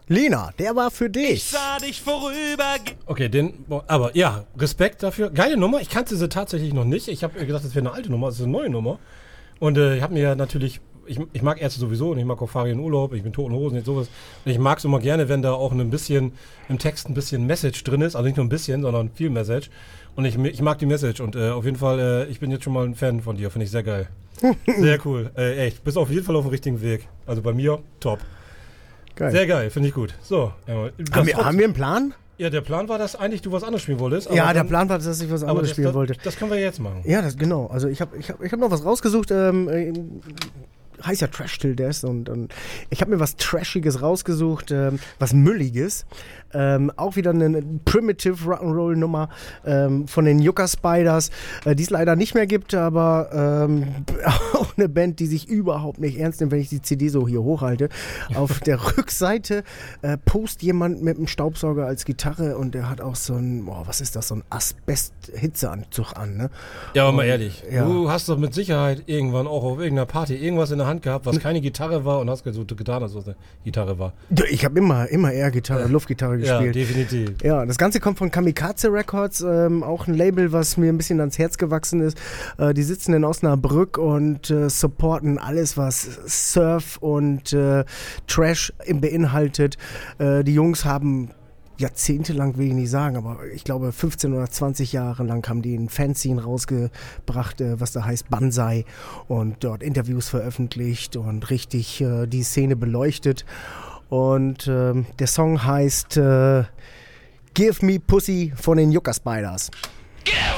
Lina, der war für dich. Ich sah dich vorübergehen. Okay, aber ja, Respekt dafür. Geile Nummer, ich kannte sie tatsächlich noch nicht. Ich habe gedacht, das wäre eine alte Nummer, das ist eine neue Nummer. Und ich habe mir natürlich, ich mag Ärzte sowieso und ich mag auch Fabian Urlaub, ich bin Toten Hosen, nicht sowas. Und ich mag es immer gerne, wenn da auch ein bisschen im Text ein bisschen Message drin ist. Also nicht nur ein bisschen, sondern viel Message. Und ich mag die Message und auf jeden Fall, ich bin jetzt schon mal ein Fan von dir, finde ich sehr geil. Sehr cool. Echt, bist auf jeden Fall auf dem richtigen Weg. Also bei mir, top. Geil. Sehr geil, finde ich gut. So, haben wir einen Plan? Ja, der Plan war, dass eigentlich du was anderes spielen wolltest. Ja, der Plan war, dass ich was anderes spielen wollte. Das können wir jetzt machen. Ja, genau. Also ich hab noch was rausgesucht. Heißt ja Trash Till Death und ich habe mir was Trashiges rausgesucht, was Mülliges. Auch wieder eine Primitive Rock'n'Roll-Nummer von den Yucca Spiders, die es leider nicht mehr gibt, aber auch eine Band, die sich überhaupt nicht ernst nimmt, wenn ich die CD so hier hochhalte. Auf der Rückseite post jemand mit einem Staubsauger als Gitarre und der hat auch so ein, was ist das, so ein Asbest-Hitzeanzug an, ne? Ja, aber mal ehrlich, ja. Du hast doch mit Sicherheit irgendwann auch auf irgendeiner Party irgendwas in der Hand gehabt, was keine Gitarre war und hast so getan, als was eine Gitarre war. Ich habe immer eher Gitarre, Luftgitarre gespielt. Ja, definitiv. Ja, das Ganze kommt von Kamikaze Records, auch ein Label, was mir ein bisschen ans Herz gewachsen ist. Die sitzen in Osnabrück und supporten alles, was Surf und Trash beinhaltet. Die Jungs haben jahrzehntelang, will ich nicht sagen, aber ich glaube 15 oder 20 Jahre lang haben die ein Fanzine rausgebracht, was da heißt Banzai, und dort Interviews veröffentlicht und richtig die Szene beleuchtet. Und der Song heißt Give Me Pussy von den Yucca Spiders.